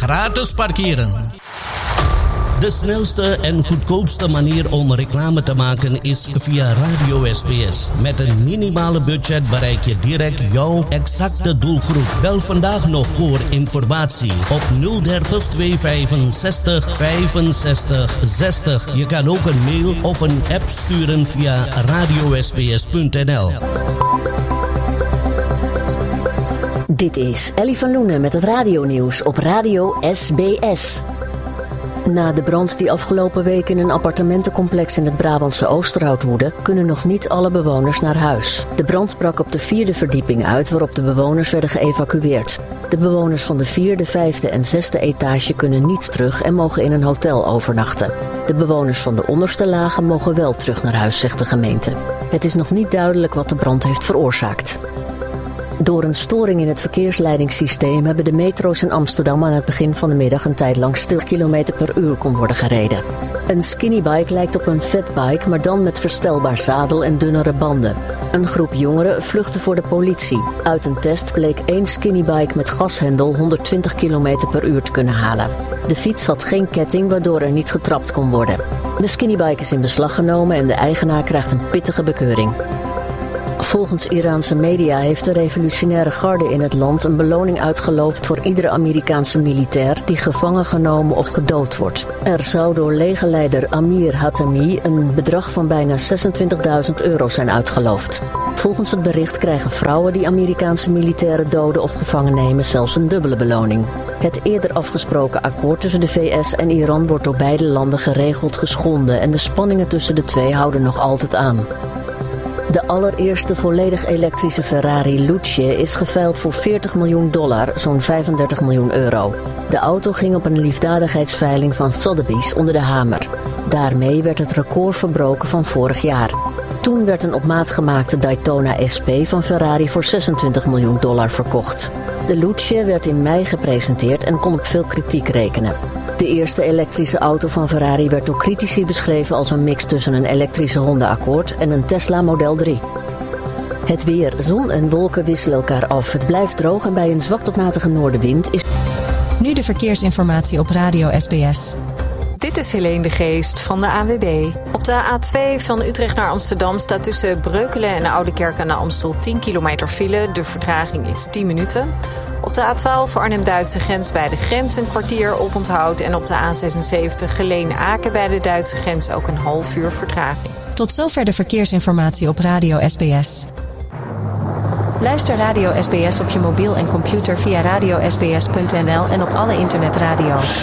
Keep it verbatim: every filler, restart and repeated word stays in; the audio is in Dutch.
gratis parkeren. De snelste en goedkoopste manier om reclame te maken is via Radio S B S. Met een minimale budget bereik je direct jouw exacte doelgroep. Bel vandaag nog voor informatie op nul dertig tweehonderdvijfenzestig vijfenzestig zestig. Je kan ook een mail of een app sturen via radio s b s punt n l. Dit is Ellie van Loenen met het radionieuws op Radio S B S. Na de brand die afgelopen week in een appartementencomplex in het Brabantse Oosterhout woedde, kunnen nog niet alle bewoners naar huis. De brand brak op de vierde verdieping uit, waarop de bewoners werden geëvacueerd. De bewoners van de vierde, vijfde en zesde etage kunnen niet terug en mogen in een hotel overnachten. De bewoners van de onderste lagen mogen wel terug naar huis, zegt de gemeente. Het is nog niet duidelijk wat de brand heeft veroorzaakt. Door een storing in het verkeersleidingssysteem hebben de metro's in Amsterdam aan het begin van de middag een tijd lang stil kilometer per uur kon worden gereden. Een skinnybike lijkt op een fatbike, maar dan met verstelbaar zadel en dunnere banden. Een groep jongeren vluchtte voor de politie. Uit een test bleek één skinnybike met gashendel honderdtwintig kilometer per uur te kunnen halen. De fiets had geen ketting, waardoor er niet getrapt kon worden. De skinnybike is in beslag genomen en de eigenaar krijgt een pittige bekeuring. Volgens Iraanse media heeft de revolutionaire garde in het land een beloning uitgeloofd voor iedere Amerikaanse militair die gevangen genomen of gedood wordt. Er zou door legerleider Amir Hatami een bedrag van bijna zesentwintigduizend euro zijn uitgeloofd. Volgens het bericht krijgen vrouwen die Amerikaanse militairen doden of gevangen nemen zelfs een dubbele beloning. Het eerder afgesproken akkoord tussen de V S en Iran wordt door beide landen geregeld geschonden en de spanningen tussen de twee houden nog altijd aan. De allereerste volledig elektrische Ferrari Luce is geveild voor veertig miljoen dollar, zo'n vijfendertig miljoen euro. De auto ging op een liefdadigheidsveiling van Sotheby's onder de hamer. Daarmee werd het record verbroken van vorig jaar. Toen werd een op maat gemaakte Daytona S P van Ferrari voor zesentwintig miljoen dollar verkocht. De Luce werd in mei gepresenteerd en kon op veel kritiek rekenen. De eerste elektrische auto van Ferrari werd door critici beschreven als een mix tussen een elektrische Honda Accord en een Tesla Model drie. Het weer, zon en wolken wisselen elkaar af. Het blijft droog en bij een zwak tot matige noordenwind is... Nu de verkeersinformatie op Radio S B S. Dit is Helene de Geest van de A N W B. Op de A twee van Utrecht naar Amsterdam staat tussen Breukelen en Oudekerk aan de Amstel tien kilometer file. De vertraging is tien minuten. Op de A twaalf voor Arnhem-Duitse grens bij de grens een kwartier oponthoud. En op de A zesenzeventig Geleen-Aken bij de Duitse grens ook een half uur vertraging. Tot zover de verkeersinformatie op Radio S B S. Luister Radio S B S op je mobiel en computer via radio s b s punt n l en op alle internetradio.